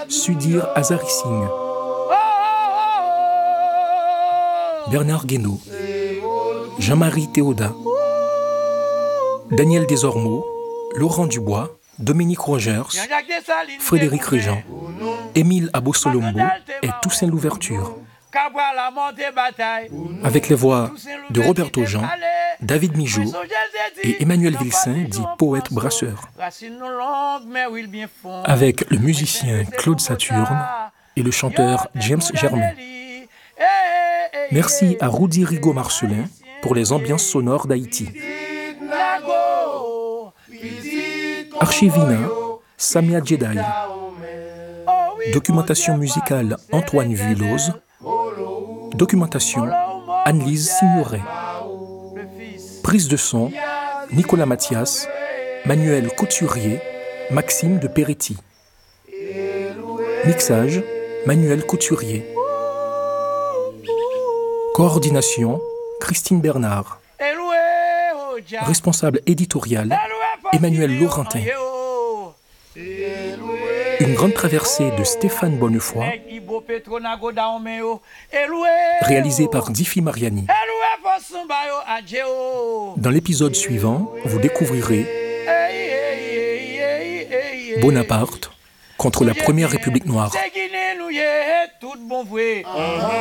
Sudhir Hazare-Singh, Bernard Guénaud, Jean-Marie Théodat, Daniel Desormeaux, Laurent Dubois, Dominique Rogers, Frédéric Régent, Émile Abosolombo et Toussaint Louverture. Avec les voix de Roberto Jean, David Mijaud et Emmanuel Vilsin, dit poète brasseur. Avec le musicien Claude Saturne et le chanteur James Germain. Merci à Rudy Rigaud-Marcelin pour les ambiances sonores d'Haïti. Archivina, Samia Djedai. Documentation musicale Antoine Vuilloz. Documentation Anne-Lise Signoret. Prise de son Nicolas Mathias, Manuel Couturier, Maxime de Peretti. Mixage Manuel Couturier. Coordination Christine Bernard. Responsable éditorial Emmanuel Laurentin. Une grande traversée de Stéphane Bonnefoy, réalisée par Diffie Mariani. Dans l'épisode suivant, vous découvrirez Bonaparte contre la Première République noire.